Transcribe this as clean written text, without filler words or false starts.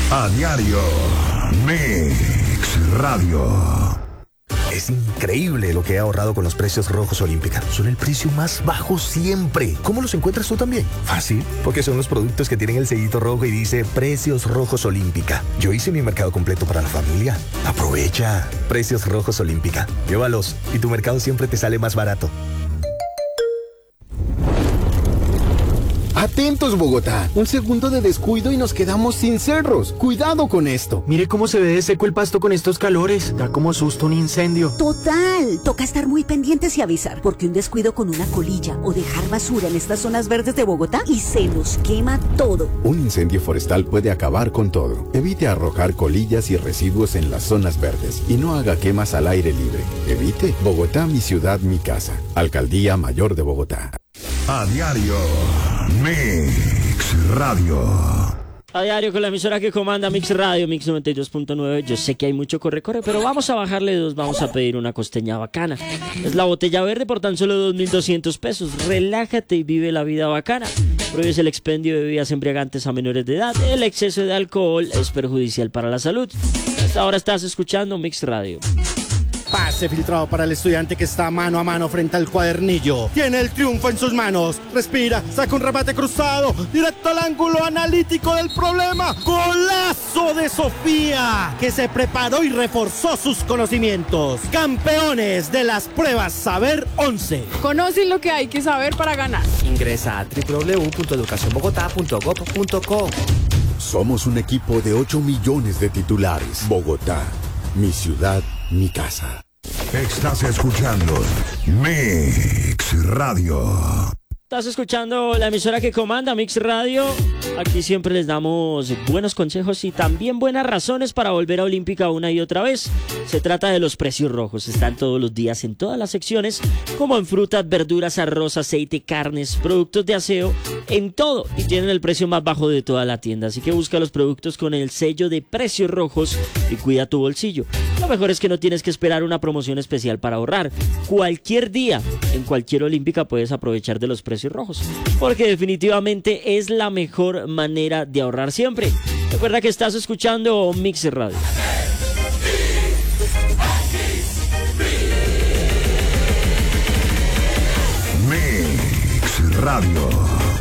A diario. Mix Radio. Es increíble lo que he ahorrado con los precios rojos Olímpica. Son el precio más bajo siempre. ¿Cómo los encuentras tú también? Fácil, porque son los productos que tienen el sellito rojo y dice Precios Rojos Olímpica. Yo hice mi mercado completo para la familia. Aprovecha. Precios Rojos Olímpica. Llévalos y tu mercado siempre te sale más barato. Atentos, Bogotá. Un segundo de descuido y nos quedamos sin cerros. Cuidado con esto. Mire cómo se ve de seco el pasto con estos calores. Da como susto un incendio. Total. Toca estar muy pendientes y avisar, porque un descuido con una colilla o dejar basura en estas zonas verdes de Bogotá y se nos quema todo. Un incendio forestal puede acabar con todo. Evite arrojar colillas y residuos en las zonas verdes y no haga quemas al aire libre. Evite. Bogotá, mi ciudad, mi casa. Alcaldía Mayor de Bogotá. A diario. Mix Radio. A diario con la emisora que comanda Mix Radio, Mix 92.9. Yo sé que hay mucho corre-corre, pero vamos a bajarle dos, vamos a pedir una costeña bacana. Es la botella verde por tan solo 2.200 pesos. Relájate y vive la vida bacana. Prohíbes el expendio de bebidas embriagantes a menores de edad. El exceso de alcohol es perjudicial para la salud. Hasta ahora estás escuchando Mix Radio. Pase filtrado para el estudiante que está mano a mano frente al cuadernillo. Tiene el triunfo en sus manos. Respira, saca un remate cruzado, directo al ángulo analítico del problema. ¡Golazo de Sofía! Que se preparó y reforzó sus conocimientos. Campeones de las pruebas Saber 11. Conocen lo que hay que saber para ganar. Ingresa a www.educacionbogotá.gov.co. Somos un equipo de 8 millones de titulares. Bogotá, mi ciudad, mi casa. Estás escuchando Mix Radio. Estás escuchando la emisora que comanda Mix Radio. Aquí siempre les damos buenos consejos y también buenas razones para volver a Olímpica una y otra vez. Se trata de los precios rojos. Están todos los días en todas las secciones, como en frutas, verduras, arroz, aceite, carnes, productos de aseo, en todo. Y tienen el precio más bajo de toda la tienda. Así que busca los productos con el sello de precios rojos y cuida tu bolsillo. Lo mejor es que no tienes que esperar una promoción especial para ahorrar. Cualquier día, en cualquier Olímpica, puedes aprovechar de los precios rojos, porque definitivamente es la mejor manera de ahorrar siempre. Recuerda que estás escuchando Mix Radio. Mix Radio.